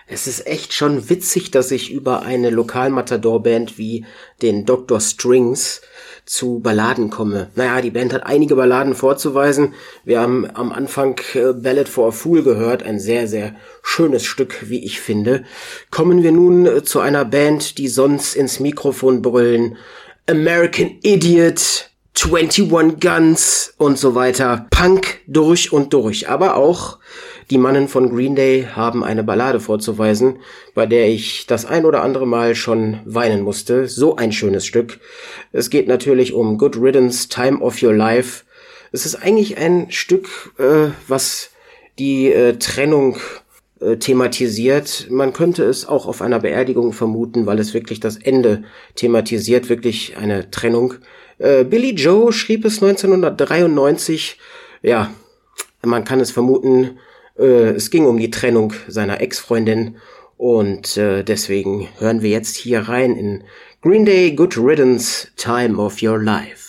Es ist echt schon witzig, dass ich über eine Lokal-Matador-Band wie den Dr. Strings zu Balladen komme. Naja, die Band hat einige Balladen vorzuweisen. Wir haben am Anfang Ballad for a Fool gehört, ein sehr, sehr schönes Stück, wie ich finde. Kommen wir nun zu einer Band, die sonst ins Mikrofon brüllen: American Idiot, 21 Guns und so weiter. Punk durch und durch, aber auch die Mannen von Green Day haben eine Ballade vorzuweisen, bei der ich das ein oder andere Mal schon weinen musste. So ein schönes Stück. Es geht natürlich um Good Riddance, Time of Your Life. Es ist eigentlich ein Stück, was die Trennung thematisiert. Man könnte es auch auf einer Beerdigung vermuten, weil es wirklich das Ende thematisiert, wirklich eine Trennung. Billy Joe schrieb es 1993. Ja, man kann es vermuten, es ging um die Trennung seiner Ex-Freundin und deswegen hören wir jetzt hier rein in Green Day, Good Riddance, Time of Your Life.